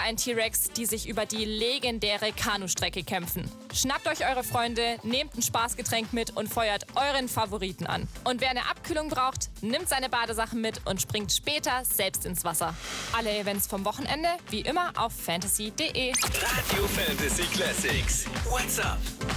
ein T-Rex, die sich über die legendäre Kanustrecke kämpfen. Schnappt euch eure Freunde, nehmt ein Spaßgetränk mit und feuert euren Favoriten an. Und wer eine Abkühlung braucht, nimmt seine Badesachen mit und springt später selbst ins Wasser. Alle Events vom Wochenende wie immer auf fantasy.de. Radio Fantasy Classics. What's up?